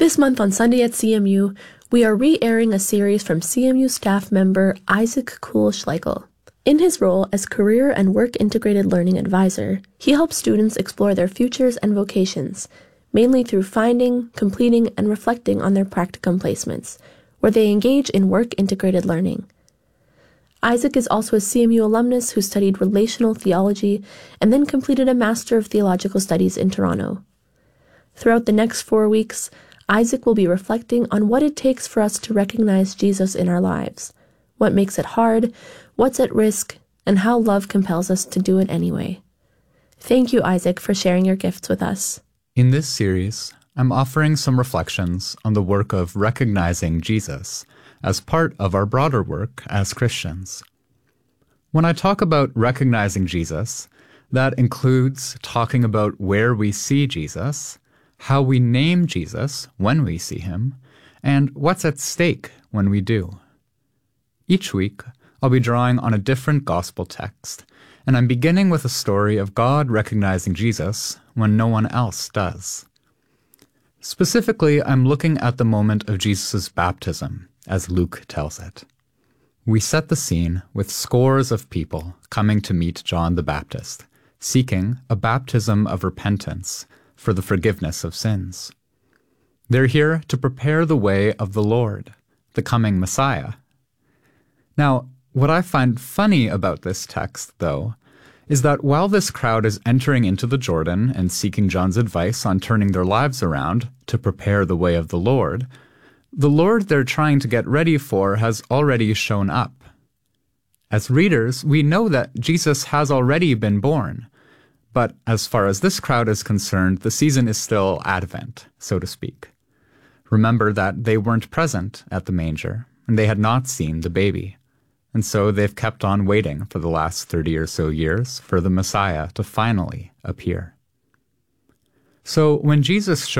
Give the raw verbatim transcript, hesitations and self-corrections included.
This month on Sunday at C M U, we are re-airing a series from C M U staff member Isaac Kuhl-Schleichel. In his role as Career and Work Integrated Learning Advisor, he helps students explore their futures and vocations, mainly through finding, completing, and reflecting on their practicum placements, where they engage in work-integrated learning. Isaac is also a C M U alumnus who studied relational theology and then completed a Master of Theological Studies in Toronto. Throughout the next four weeks, Isaac will be reflecting on what it takes for us to recognize Jesus in our lives, what makes it hard, what's at risk, and how love compels us to do it anyway. Thank you, Isaac, for sharing your gifts with us. In this series, I'm offering some reflections on the work of recognizing Jesus as part of our broader work as Christians. When I talk about recognizing Jesus, that includes talking about where we see Jesus, how we name Jesus when we see him, and what's at stake when we do. Each week, I'll be drawing on a different gospel text, and I'm beginning with a story of God recognizing Jesus when no one else does. Specifically, I'm looking at the moment of Jesus' baptism, as Luke tells it. We set the scene with scores of people coming to meet John the Baptist, seeking a baptism of repentance for the forgiveness of sins. They're here to prepare the way of the Lord, the coming Messiah. Now, what I find funny about this text, though, is that while this crowd is entering into the Jordan and seeking John's advice on turning their lives around to prepare the way of the Lord, the Lord they're trying to get ready for has already shown up. As readers, we know that Jesus has already been born, but as far as this crowd is concerned, the season is still Advent, so to speak. Remember that they weren't present at the manger, and they had not seen the baby. And so they've kept on waiting for the last thirty or so years for the Messiah to finally appear. So when Jesus